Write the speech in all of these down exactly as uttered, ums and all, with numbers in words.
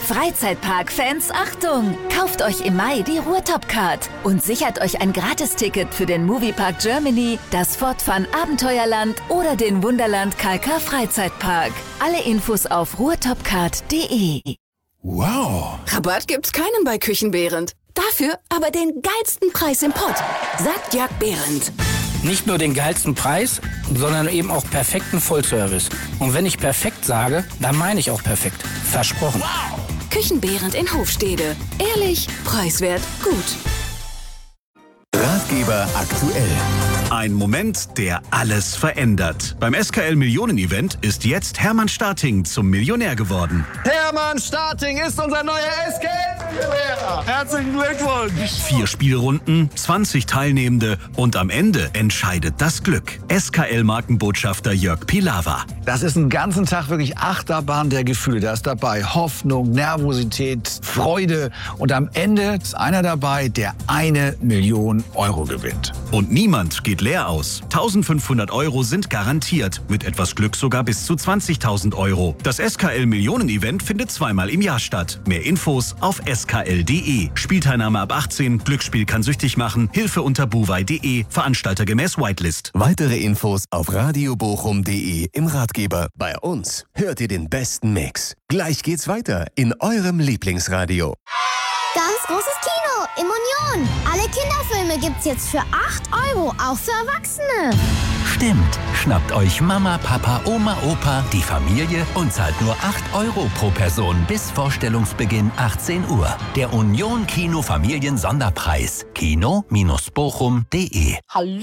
Freizeitpark-Fans, Achtung! Kauft euch im Mai die Ruhrtop-Card und sichert euch ein Gratisticket für den Moviepark Germany, das Fort Fun Abenteuerland oder den Wunderland Kalkar Freizeitpark. Alle Infos auf ruhrtopcard punkt de. Wow! Rabatt gibt's keinen bei Küchenbehrendt. Dafür aber den geilsten Preis im Pott, sagt Jörg Behrendt. Nicht nur den geilsten Preis, sondern eben auch perfekten Vollservice. Und wenn ich perfekt sage, dann meine ich auch perfekt. Versprochen. Wow. Küchenbehrendt in Hofstede. Ehrlich, preiswert, gut. Ratgeber aktuell. Ein Moment, der alles verändert. Beim S K L Millionen-Event ist jetzt Hermann Starting zum Millionär geworden. Hermann Starting ist unser neuer S K L-Millionär. Herzlichen Glückwunsch. Vier Spielrunden, zwanzig Teilnehmende und am Ende entscheidet das Glück. S K L-Markenbotschafter Jörg Pilawa. Das ist einen ganzen Tag wirklich Achterbahn der Gefühle. Da ist dabei Hoffnung, Nervosität, Freude und am Ende ist einer dabei, der eine Million Euro gewinnt. Und niemand geht leer aus. eintausendfünfhundert Euro sind garantiert, mit etwas Glück sogar bis zu zwanzigtausend Euro. Das S K L Millionen-Event findet zweimal im Jahr statt. Mehr Infos auf s k l punkt de. Spielteilnahme ab achtzehn, Glücksspiel kann süchtig machen, Hilfe unter buwei punkt de, Veranstalter gemäß Whitelist. Weitere Infos auf radiobochum punkt de im Ratgeber. Bei uns hört ihr den besten Mix. Gleich geht's weiter in eurem Lieblingsradio. Ganz großes Kino im Union. Alle Kinderfilme gibt's jetzt für acht Euro, auch für Erwachsene. Stimmt. Schnappt euch Mama, Papa, Oma, Opa, die Familie und zahlt nur acht Euro pro Person bis Vorstellungsbeginn achtzehn Uhr. Der Union Kino Familien Sonderpreis. kino Bindestrich bochum punkt de. Hallöchen!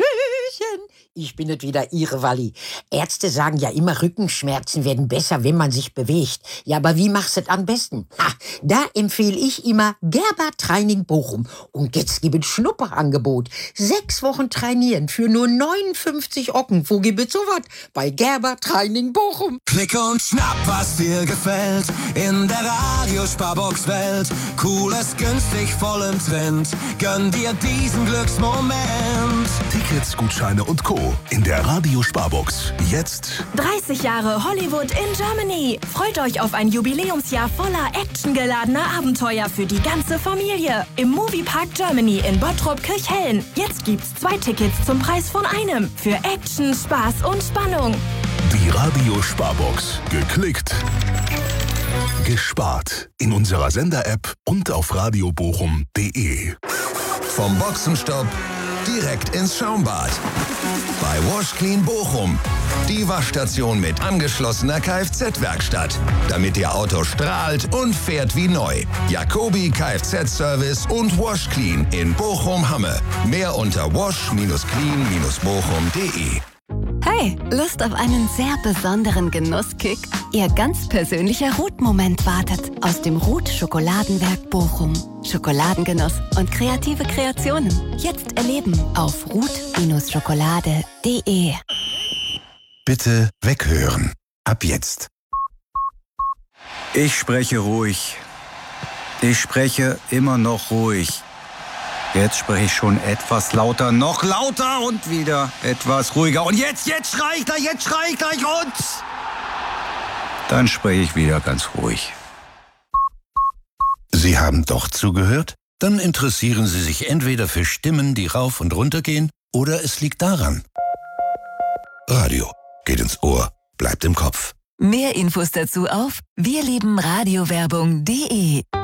Ich bin es wieder, Ihre Walli. Ärzte sagen ja immer, Rückenschmerzen werden besser, wenn man sich bewegt. Ja, aber wie machst du es am besten? Ha, da empfehle ich immer Gerber Training Bochum. Und jetzt gibt es Schnupperangebot. Sechs Wochen trainieren für nur neunundfünfzig Ocken. Wo gibt es sowas? Bei Gerber Training Bochum. Klick und schnapp, was dir gefällt. In der Radiosparbox-Welt. Cooles, günstig, voll im Trend. Gönn dir diesen Glücksmoment. Tickets, Gutscheine und Co. in der Radiosparbox. Jetzt dreißig Jahre Hollywood in Germany. Freut euch auf ein Jubiläumsjahr voller actiongeladener Abenteuer für die ganze Familie. Im Moviepark Germany in Bottrop-Kirchhellen. Jetzt gibt's zwei Tickets zum Preis von einem. Für Action, Spaß und Spannung. die Radiosparbox. Geklickt, gespart. In unserer Sender-App und auf radiobochum punkt de. Vom Boxenstopp direkt ins Schaumbad. Bei Wash Clean Bochum. Die Waschstation mit angeschlossener Kfz-Werkstatt. Damit Ihr Auto strahlt und fährt wie neu. Jacobi Kfz-Service und Wash Clean in Bochum-Hamme. Mehr unter wash clean bochum punkt de. Hey, Lust auf einen sehr besonderen Genusskick? Ihr ganz persönlicher Ruth-Moment wartet aus dem Ruth-Schokoladenwerk Bochum. Schokoladengenuss und kreative Kreationen. Jetzt erleben auf ruth schokolade punkt de. Bitte weghören. Ab jetzt. Ich spreche ruhig. Ich spreche immer noch ruhig. Jetzt spreche ich schon etwas lauter, noch lauter und wieder etwas ruhiger. Und jetzt, jetzt schrei ich gleich, jetzt schrei ich gleich und... Dann spreche ich wieder ganz ruhig. Sie haben doch zugehört? Dann interessieren Sie sich entweder für Stimmen, die rauf und runter gehen, oder es liegt daran. Radio geht ins Ohr, bleibt im Kopf. Mehr Infos dazu auf wir lieben radiowerbung punkt de.